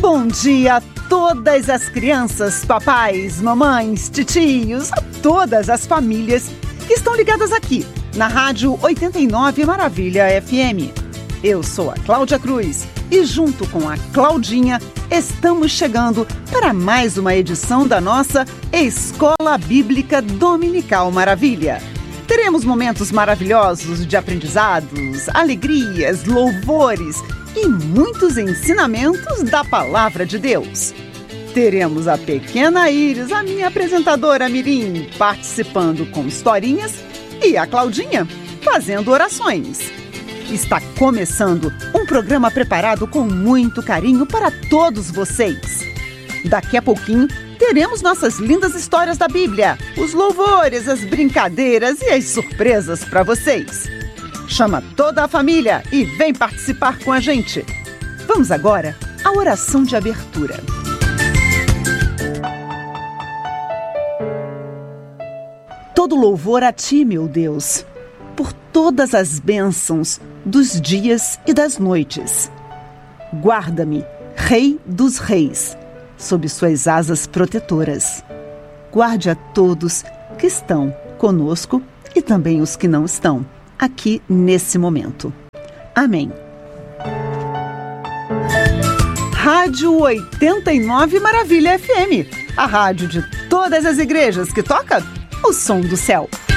Bom dia a todas as crianças, papais, mamães, titios, a todas as famílias que estão ligadas aqui na Rádio 89 Maravilha FM. Eu sou a Cláudia Cruz e junto com a Claudinha estamos chegando para mais uma edição da nossa Escola Bíblica Dominical Maravilha. Teremos momentos maravilhosos de aprendizados, alegrias, louvores e muitos ensinamentos da Palavra de Deus. Teremos a pequena Iris, a minha apresentadora mirim, participando com historinhas e a Claudinha fazendo orações. Está começando um programa preparado com muito carinho para todos vocês. Daqui a pouquinho teremos nossas lindas histórias da Bíblia, os louvores, as brincadeiras e as surpresas para vocês. Chama toda a família e vem participar com a gente. Vamos agora à oração de abertura. Todo louvor a Ti, meu Deus, por todas as bênçãos dos dias e das noites. Guarda-me, Rei dos Reis, sob suas asas protetoras. Guarde a todos que estão conosco e também os que não estão aqui nesse momento. Amém. Rádio 89 Maravilha FM, a rádio de todas as igrejas que toca o som do céu.